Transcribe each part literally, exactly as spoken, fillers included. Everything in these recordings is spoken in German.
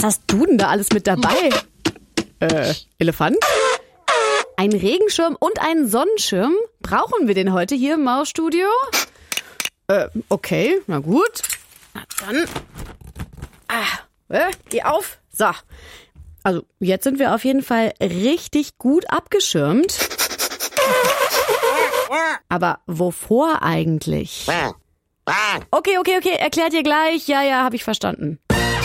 Was hast du denn da alles mit dabei? Äh, Elefant? Ein Regenschirm und einen Sonnenschirm? Brauchen wir den heute hier im Mausstudio? Äh, okay, na gut. Na dann. Ah, äh, geh auf. So. Also, jetzt sind wir auf jeden Fall richtig gut abgeschirmt. Aber wovor eigentlich? Okay, okay, okay, erklärt ihr gleich. Ja, ja, hab ich verstanden.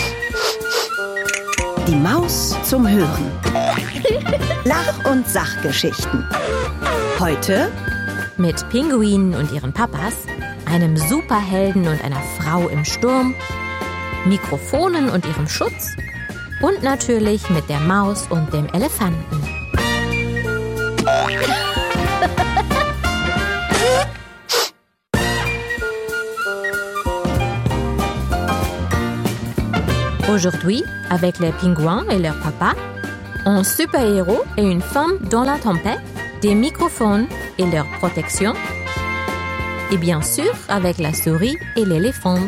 Die Maus zum Hören. Lach- und Sachgeschichten. Heute mit Pinguinen und ihren Papas, einem Superhelden und einer Frau im Sturm, Mikrofonen und ihrem Schutz und natürlich mit der Maus und dem Elefanten. Aujourd'hui, avec les pingouins et leur papa, un super-héros et une femme dans la tempête, des microphones et leur protection, et bien sûr avec la souris et l'éléphant.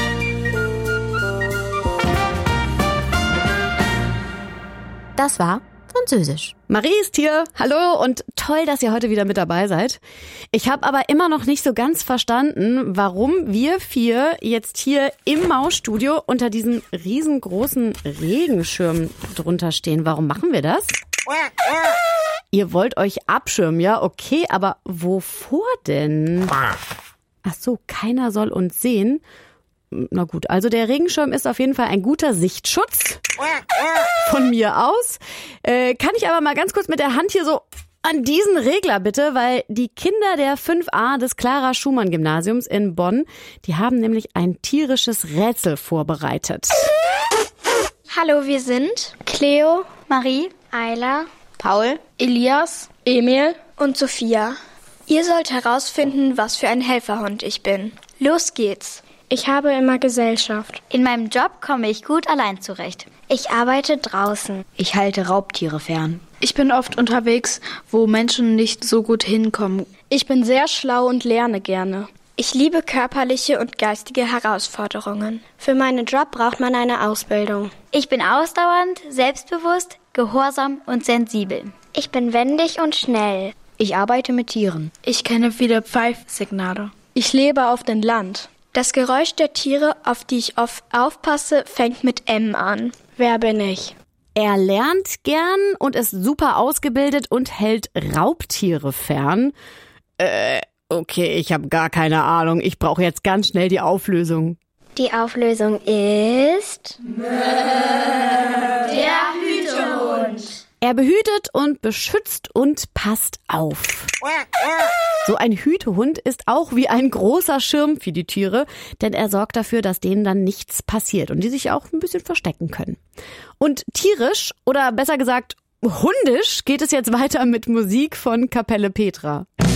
Das war Französisch. Marie ist hier. Hallo und toll, dass ihr heute wieder mit dabei seid. Ich habe aber immer noch nicht so ganz verstanden, warum wir vier jetzt hier im Mausstudio unter diesem riesengroßen Regenschirm drunter stehen. Warum machen wir das? Ihr wollt euch abschirmen, ja? Okay, aber wovor denn? Ach so, keiner soll uns sehen. Na gut, also der Regenschirm ist auf jeden Fall ein guter Sichtschutz von mir aus. Äh, kann ich aber mal ganz kurz mit der Hand hier so an diesen Regler bitte, weil die Kinder der fünf a des Clara-Schumann-Gymnasiums in Bonn, die haben nämlich ein tierisches Rätsel vorbereitet. Hallo, wir sind Cleo, Marie, Ayla, Paul, Elias, Emil und Sophia. Ihr sollt herausfinden, was für ein Helferhund ich bin. Los geht's. Ich habe immer Gesellschaft. In meinem Job komme ich gut allein zurecht. Ich arbeite draußen. Ich halte Raubtiere fern. Ich bin oft unterwegs, wo Menschen nicht so gut hinkommen. Ich bin sehr schlau und lerne gerne. Ich liebe körperliche und geistige Herausforderungen. Für meinen Job braucht man eine Ausbildung. Ich bin ausdauernd, selbstbewusst, gehorsam und sensibel. Ich bin wendig und schnell. Ich arbeite mit Tieren. Ich kenne viele Pfeifsignale. Ich lebe auf dem Land. Das Geräusch der Tiere, auf die ich oft aufpasse, fängt mit M an. Wer bin ich? Er lernt gern und ist super ausgebildet und hält Raubtiere fern. Äh, okay, ich habe gar keine Ahnung. Ich brauche jetzt ganz schnell die Auflösung. Die Auflösung ist... Der Hütehund. Er behütet und beschützt und passt auf. So ein Hütehund ist auch wie ein großer Schirm für die Tiere, denn er sorgt dafür, dass denen dann nichts passiert und die sich auch ein bisschen verstecken können. Und tierisch, oder besser gesagt hundisch, geht es jetzt weiter mit Musik von Kapelle Petra.